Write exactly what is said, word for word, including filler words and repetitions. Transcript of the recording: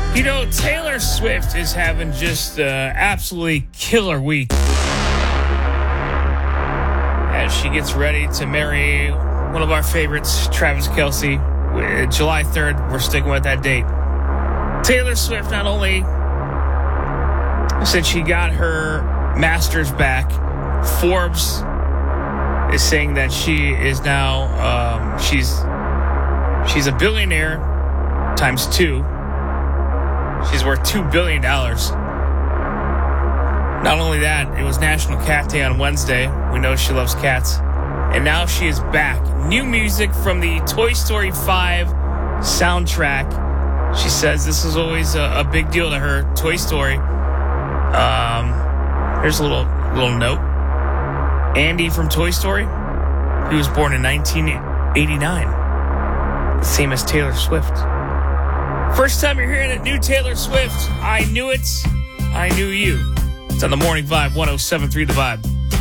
You know, Taylor Swift is having just an absolutely killer week as she gets ready to marry one of our favorites, Travis Kelce. July third, we're sticking with that date. Taylor Swift not only said she got her master's back, Forbes is saying that she is now, um, she's she's a billionaire times two. She's worth two billion dollars. Not only that, it was National Cat Day on Wednesday. We know she loves cats. And now she is back. New music from the Toy Story five soundtrack. She says this is always a, a big deal to her. Toy Story. Um, here's a little little note. Andy from Toy Story, he was born in nineteen eighty-nine. Same as Taylor Swift. First time you're hearing a new Taylor Swift, I Knew It, I Knew You. It's on the Morning Vibe, one oh seven point three The Vibe.